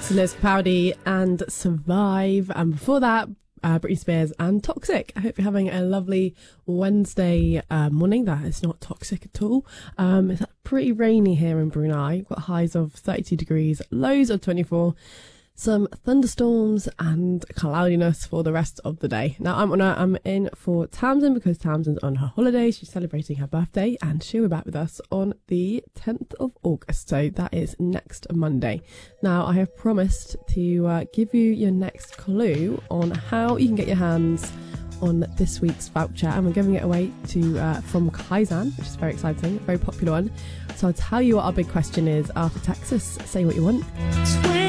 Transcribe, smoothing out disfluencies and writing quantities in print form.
Liz Capaldi and Survive. And before that, Britney Spears and Toxic. I hope you're having a lovely Wednesday morning. That is not toxic at all. It's pretty rainy here in Brunei. We've got highs of 32 degrees, lows of 24. Some thunderstorms and cloudiness for the rest of the day. Now, I'm in for Tamsin because Tamsin's on her holiday. She's celebrating her birthday and she'll be back with us on the 10th of August. So that is next Monday. Now, I have promised to give you your next clue on how you can get your hands on this week's voucher, and we're giving it away to from Kaizen, which is very exciting, a very popular one. So I'll tell you what our big question is after Texas. Say what you want.